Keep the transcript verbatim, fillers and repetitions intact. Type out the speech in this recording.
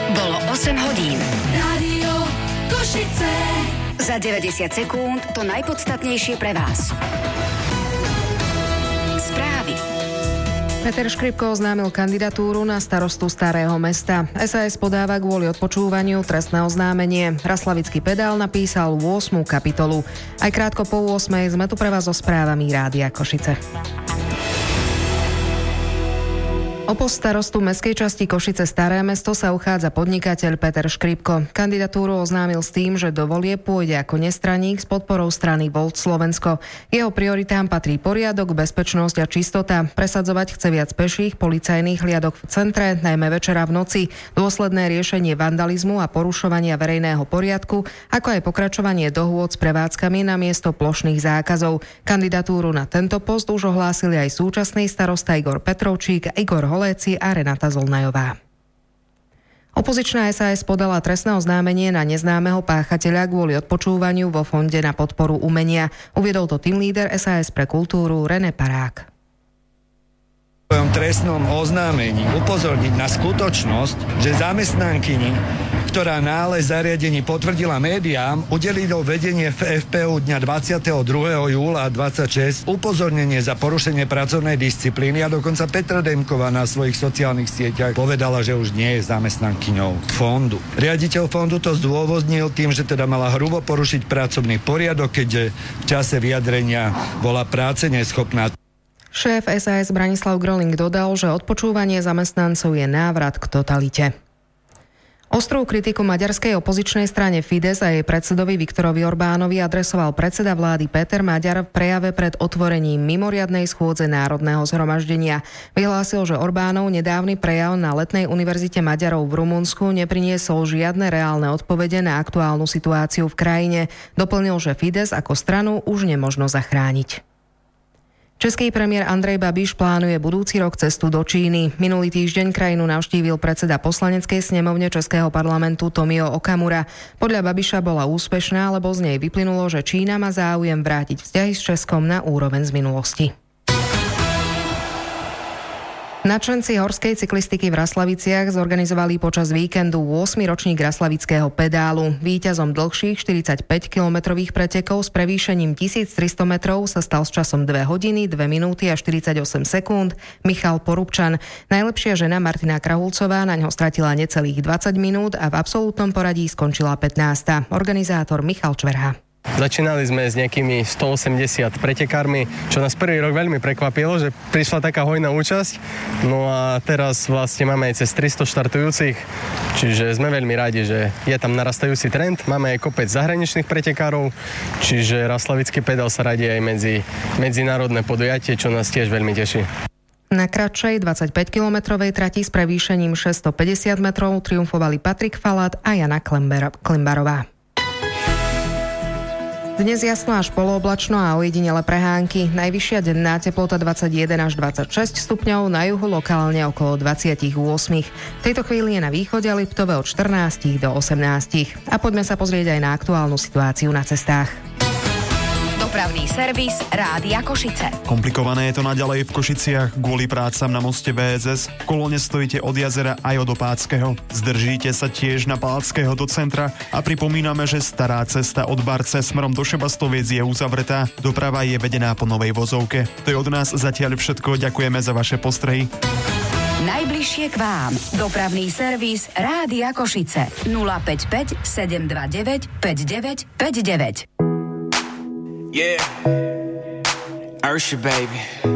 Bolo osem hodín. Rádio Košice. Za deväťdesiat sekúnd to najpodstatnejšie pre vás. Správy. Peter Škripko oznámil kandidatúru na starostu Starého Mesta. es a es podáva kvôli odpočúvaniu trestné oznámenie. Raslavický pedál napísal ôsmu kapitolu. Aj krátko po ôsmej sme tu pre vás so správami Rádia Košice. O post starostu mestskej časti Košice Staré Mesto sa uchádza podnikateľ Peter Škripko. Kandidatúru oznámil s tým, že do volieb pôjde ako nestraník s podporou strany Volt Slovensko. Jeho prioritám patrí poriadok, bezpečnosť a čistota. Presadzovať chce viac peších policajných hliadok v centre, najmä večera v noci, dôsledné riešenie vandalizmu a porušovania verejného poriadku, ako aj pokračovanie dohôd s prevádzkami na miesto plošných zákazov. Kandidatúru na tento post už ohlásili aj súčasný starosta Igor Petrovčík, Igor Holéci a Renata Zolnajová. Opozičná es a es podala trestné oznámenie na neznámeho páchateľa kvôli odpočúvaniu vo Fonde na podporu umenia. Uviedol to tým líder es a es pre kultúru René Parák. V svojom trestnom oznámení upozorniť na skutočnosť, že zamestnankyni, ktorá nález zariadení potvrdila médiám, udelilo vedenie v ef pé ú dňa dvadsiateho druhého júla dvadsaťšesť upozornenie za porušenie pracovnej disciplíny a dokonca Petra Demková na svojich sociálnych sieťach povedala, že už nie je zamestnankyňou fondu. Riaditeľ fondu to zdôvodnil tým, že teda mala hrubo porušiť pracovný poriadok, keďže v čase vyjadrenia bola práce neschopná. Šéf es a es Branislav Gröling dodal, že odpočúvanie zamestnancov je návrat k totalite. Ostrú kritiku maďarskej opozičnej strane Fidesz a jej predsedovi Viktorovi Orbánovi adresoval predseda vlády Péter Maďar v prejave pred otvorením mimoriadnej schôdze Národného zhromaždenia. Vyhlásil, že Orbánov nedávny prejav na Letnej univerzite Maďarov v Rumunsku nepriniesol žiadne reálne odpovede na aktuálnu situáciu v krajine. Doplnil, že Fidesz ako stranu už nemožno zachrániť. Český premiér Andrej Babiš plánuje budúci rok cestu do Číny. Minulý týždeň krajinu navštívil predseda poslaneckej snemovne Českého parlamentu Tomio Okamura. Podľa Babiša bola úspešná, lebo z nej vyplynulo, že Čína má záujem vrátiť vzťahy s Českom na úroveň z minulosti. Nadšenci horskej cyklistiky v Raslaviciach zorganizovali počas víkendu ôsmy ročník raslavického pedálu. Víťazom dlhších štyridsaťpäťkilometrových pretekov s prevýšením tisíctristo metrov sa stal s časom dve hodiny, dve minúty a štyridsaťosem sekúnd Michal Porubčan. Najlepšia žena Martina Krahulcová na ňo stratila necelých dvadsať minút a v absolútnom poradí skončila pätnásta. Organizátor Michal Čverha. Začínali sme s nejakými stoosemdesiat pretekármi, čo nás prvý rok veľmi prekvapilo, že prišla taká hojná účasť. No a teraz vlastne máme aj cez tristo štartujúcich, čiže sme veľmi radi, že je tam narastajúci trend. Máme aj kopec zahraničných pretekárov, čiže Raslavický pedál sa radí aj medzi medzinárodné podujatie, čo nás tiež veľmi teší. Na kratšej dvadsaťpäťkilometrovej trati s prevýšením šesťstopäťdesiat metrov triumfovali Patrik Falát a Jana Klimbarová. Dnes jasno až polooblačno a ojedinele prehánky. Najvyššia denná teplota dvadsaťjeden až dvadsaťšesť stupňov, na juhu lokálne okolo dvadsaťosem. V tejto chvíli je na východe Liptove od štrnásť do osemnásť. A poďme sa pozrieť aj na aktuálnu situáciu na cestách. Dopravný servis Rádia Košice. Komplikované je to naďalej v Košiciach kvôli prácam na moste vé es es. V kolóne stojíte od jazera aj od Opáckého. Zdržíte sa tiež na Páckého do centra a pripomíname, že stará cesta od Barce smerom do Šebastoviec je uzavretá. Doprava je vedená po novej vozovke. To je od nás zatiaľ všetko. Ďakujeme za vaše postrehy. Najbližšie k vám. Dopravný servis Rádia Košice. nula päť päť sedem dva deväť päť deväť päť deväť. Yeah, Ursha baby.